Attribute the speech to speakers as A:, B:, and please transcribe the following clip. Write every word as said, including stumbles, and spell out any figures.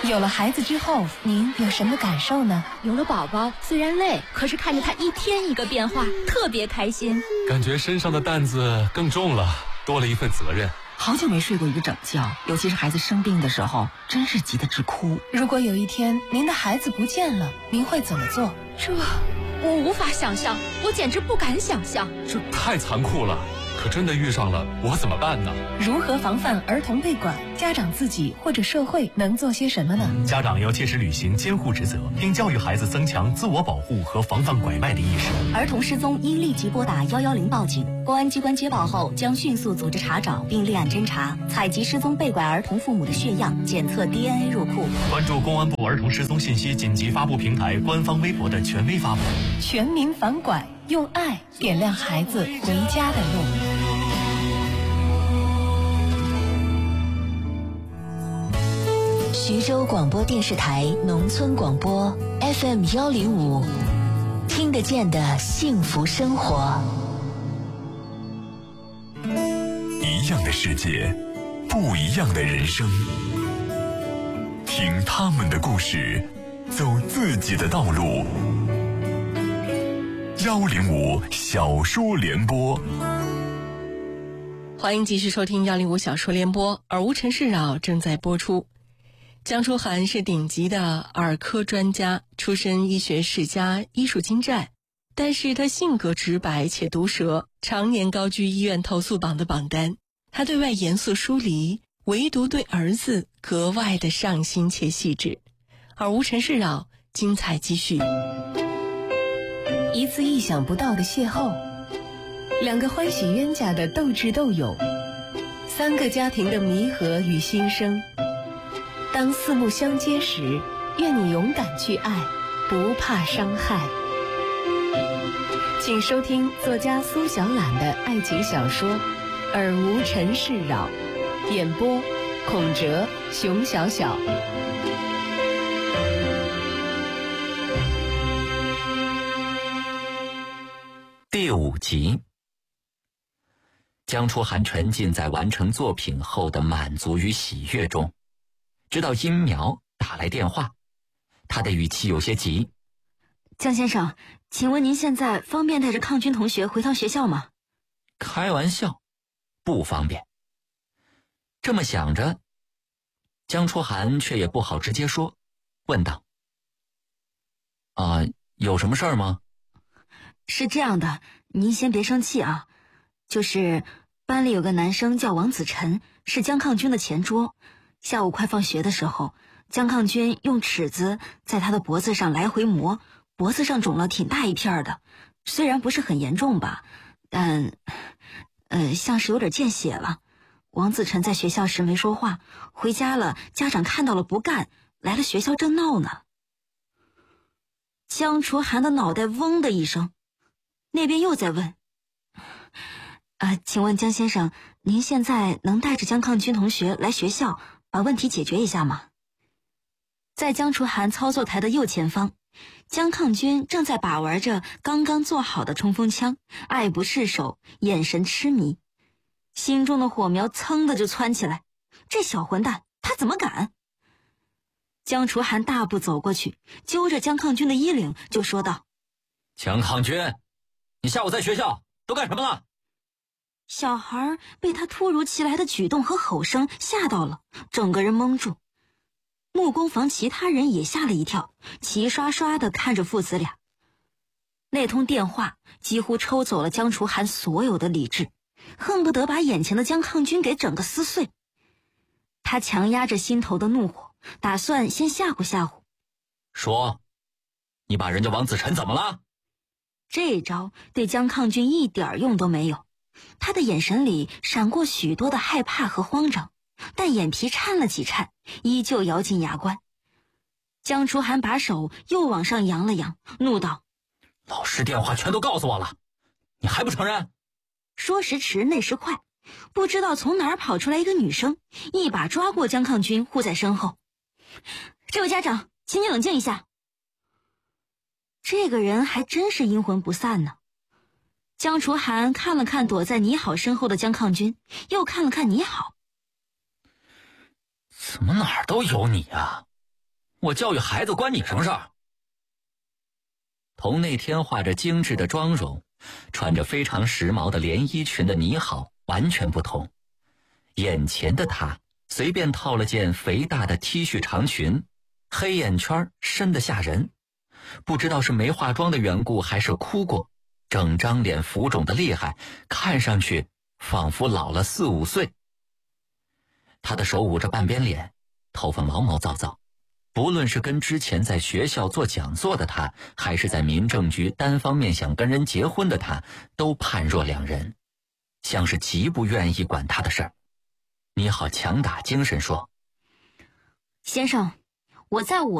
A: 有了孩子之后，您有什么感受呢？
B: 有了宝宝，虽然累，可是看着他一天一个变化，特别开心。
C: 感觉身上的担子更重了，多了一份责任。
D: 好久没睡过一个整觉，尤其是孩子生病的时候，真是急得直哭。
A: 如果有一天您的孩子不见了，您会怎么做？
B: 这我无法想象，我简直不敢想象。
C: 这太残酷了，可真的遇上了，我怎么办呢？
A: 如何防范儿童被拐？家长自己或者社会能做些什么呢？
E: 家长要切实履行监护职责，并教育孩子增强自我保护和防范拐卖的意识。
F: 儿童失踪应立即拨打一一零报警，公安机关接报后将迅速组织查找并立案侦查，采集失踪被拐儿童父母的血样，检测 D N A 入库。
E: 关注公安部儿童失踪信息紧急发布平台官方微博的权威发布。
A: 全民反拐，用爱点亮孩子回家的路。
G: 徐州广播电视台农村广播 F M 幺零五，听得见的幸福生活。
H: 一样的世界，不一样的人生。听他们的故事，走自己的道路。幺零五小说联播。
I: 欢迎继续收听幺零五小说联播，耳无尘世扰正在播出。江初涵是顶级的耳科专家，出身医学世家，医术精湛，但是他性格直白且毒舌，常年高居医院投诉榜的榜单。他对外严肃疏离，唯独对儿子格外的上心且细致。耳无尘世扰，精彩继续。
A: 一次意想不到的邂逅，两个欢喜冤家的斗智斗勇，三个家庭的弥合与新生。当四目相接时，愿你勇敢去爱，不怕伤害。请收听作家苏小懒的爱情小说《耳无尘世扰》，演播孔哲、熊小小。
J: 第五集。江初涵沉浸在完成作品后的满足与喜悦中，直到殷苗打来电话，他的语气有些急。
F: 江先生，请问您现在方便带着抗军同学回趟学校吗？
J: 开玩笑，不方便。这么想着，江初涵却也不好直接说，问道：啊，有什么事儿吗？
F: 是这样的，您先别生气啊，就是班里有个男生叫王子晨，是江抗军的前桌。下午快放学的时候，江抗军用尺子在他的脖子上来回磨，脖子上肿了挺大一片的，虽然不是很严重吧，但呃，像是有点见血了。王子晨在学校时没说话，回家了，家长看到了不干，来了学校正闹呢。江初涵的脑袋嗡的一声，那边又在问：呃，请问江先生，您现在能带着江抗军同学来学校把问题解决一下吗？在江初涵操作台的右前方，江抗军正在把玩着刚刚做好的冲锋枪，爱不释手，眼神痴迷，心中的火苗噌的就窜起来。这小混蛋，他怎么敢？江初涵大步走过去，揪着江抗军的衣领就说道：
J: 江抗军，你下午在学校都干什么了？
F: 小孩被他突如其来的举动和吼声吓到了，整个人懵住。木工房其他人也吓了一跳，齐刷刷地看着父子俩。那通电话几乎抽走了江初涵所有的理智，恨不得把眼前的江抗军给整个撕碎。他强压着心头的怒火，打算先吓唬吓唬。
J: 说，你把人家王子晨怎么了？
F: 这招对江抗军一点用都没有，他的眼神里闪过许多的害怕和慌张，但眼皮颤了几颤，依旧咬紧牙关。江初涵把手又往上扬了扬，怒道：
J: 老师电话全都告诉我了，你还不承认？
F: 说时迟那时快，不知道从哪儿跑出来一个女生，一把抓过江抗军，护在身后。这位家长，请你冷静一下。这个人还真是阴魂不散呢。江初涵看了看躲在倪好身后的江抗军，又看了看倪好。
J: 怎么哪儿都有你啊？ 我教育孩子关你什么事儿？同那天画着精致的妆容，穿着非常时髦的连衣裙的倪好完全不同。眼前的她随便套了件肥大的 T 恤长裙，黑眼圈深得吓人，不知道是没化妆的缘故还是哭过，整张脸浮肿的厉害，看上去仿佛老了四五岁。她的手捂着半边脸，头发毛毛躁躁，不论是跟之前在学校做讲座的她，还是在民政局单方面想跟人结婚的她，都判若两人，像是极不愿意管她的事儿。倪好强打精神说：
F: 先生，我在我